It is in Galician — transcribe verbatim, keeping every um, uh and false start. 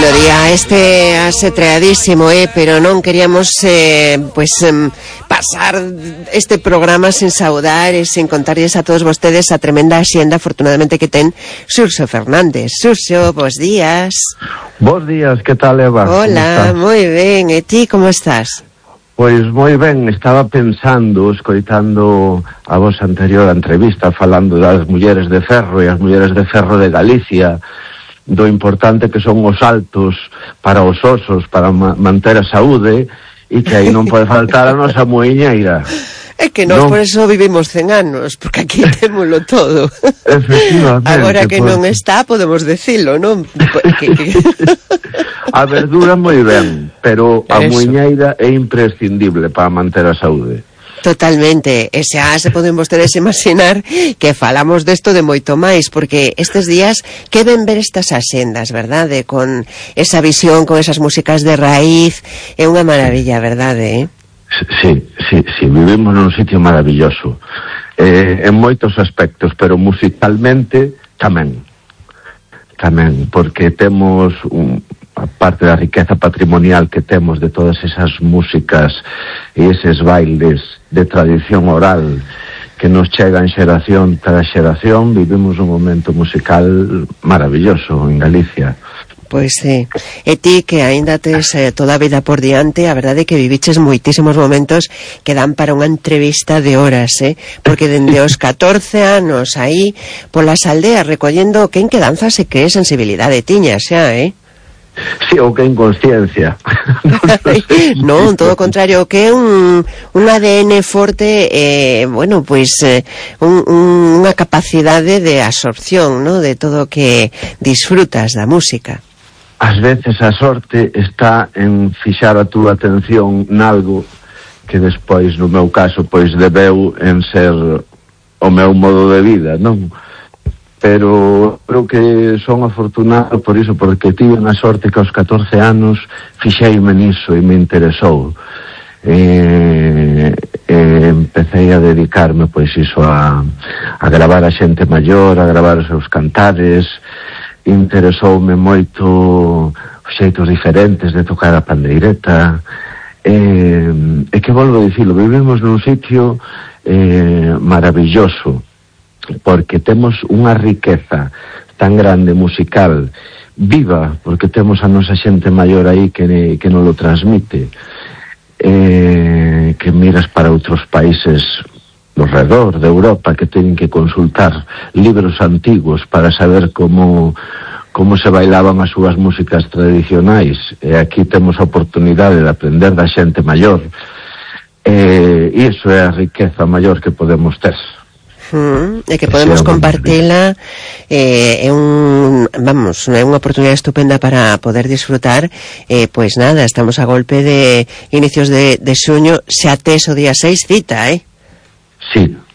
día este asetreadísimo, eh, pero non queríamos eh, pues eh, pasar este programa sin saudar e sin contarles a todos vostedes a tremenda axenda afortunadamente que ten Xurxo Fernández. Xurxo, bos días. Bos días, que tal, Eva? Hola, moi ben, e ti como estás? Pois moi ben, estaba pensando, escoitando a vosa anterior entrevista falando das mulleres de ferro e as mulleres de ferro de Galicia, do importante que son os saltos para os osos, para ma manter a saúde, e que aí non pode faltar a nosa muiñeira. É que nós non? por eso vivimos cen anos, porque aquí témolo todo. Efectivamente. Agora que pues... non está, podemos decilo, non? Que, que... A verdura moi ben, pero a Eso. muiñeira é imprescindible para manter a saúde. Totalmente, e xa se poden vostedes imaginar que falamos desto de moito máis, porque estes días que ven ver estas axendas, verdade? Con esa visión, con esas músicas de raíz, é unha maravilla, verdade, eh? Sí, sí, sí, vivimos nun sitio maravilloso, eh, en moitos aspectos, pero musicalmente tamén, tamén, porque temos un... a parte da riqueza patrimonial que temos de todas esas músicas e eses bailes de tradición oral que nos chegan xeración tras xeración, vivimos un momento musical maravilloso en Galicia. Pois sí, e ti que aínda tes eh, toda a vida por diante, a verdade é que viviches moitísimos momentos que dan para unha entrevista de horas, eh? Porque dende os catorce anos aí polas aldeas recollendo quen que danzas e que sensibilidade tiñas xa, eh? Sí, o que inconsciencia. Non, todo o contrario, que é un, un A D N forte, eh, bueno, pois eh, un, un, unha capacidade de absorción, ¿no? De todo o que disfrutas da música. Ás veces a sorte está en fixar a túa atención nalgo que despois, no meu caso, pois debeu en ser o meu modo de vida, non? Pero creo que son afortunado por iso, porque tive a sorte que aos catorce anos fixeime niso e me interesou. E, e empecé a dedicarme, pois iso, a, a gravar a xente maior, a gravar os seus cantares. Interesoume moito os xeitos diferentes de tocar a pandeireta. E, e que volvo a dicilo, vivimos nun sitio eh, maravilloso, porque temos unha riqueza tan grande musical viva, porque temos a nosa xente maior aí que, que non lo transmite, eh, que miras para outros países do redor de Europa que teñen que consultar libros antigos para saber como como se bailaban as súas músicas tradicionais, e aquí temos a oportunidade de aprender da xente maior, e iso é a riqueza maior que podemos ter. Mm, e que podemos compartila, eh, é un, vamos, é unha oportunidade estupenda para poder disfrutar. Eh, pois nada, estamos a golpe de inicios de, de xuño, xa tes o día seis cita, eh? Sí,